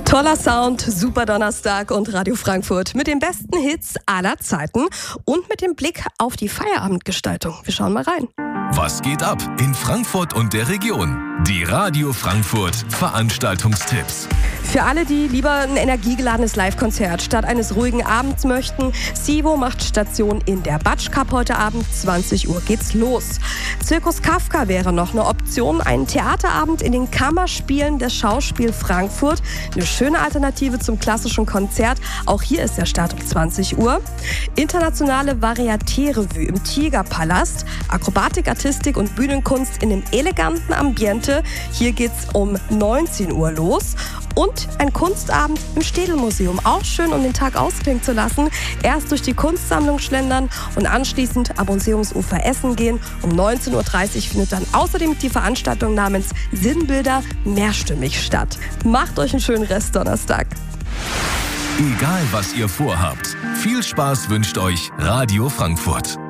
Toller Sound, super Donnerstag und Radio Frankfurt mit den besten Hits aller Zeiten und mit dem Blick auf die Feierabendgestaltung. Wir schauen mal rein. Was geht ab in Frankfurt und der Region? Die Radio Frankfurt Veranstaltungstipps. Für alle, die lieber ein energiegeladenes Live-Konzert statt eines ruhigen Abends möchten, Sivo macht Station in der Batsch Cup heute Abend. 20 Uhr geht's los. Zirkus Kafka wäre noch eine Option. Ein Theaterabend in den Kammerspielen des Schauspiel Frankfurt. Eine schöne Alternative zum klassischen Konzert. Auch hier ist der Start um 20 Uhr. Internationale Varieté-Revue im Tigerpalast. Akrobatik, Artistik und Bühnenkunst in einem eleganten Ambiente. Hier geht's um 19 Uhr los. Und ein Kunstabend im Städelmuseum. Auch schön, um den Tag ausklingen zu lassen. Erst durch die Kunstsammlung schlendern und anschließend am Museumsufer essen gehen. Um 19.30 Uhr findet dann außerdem die Veranstaltung namens Sinnbilder mehrstimmig statt. Macht euch einen schönen Restdonnerstag. Egal was ihr vorhabt, viel Spaß wünscht euch Radio Frankfurt.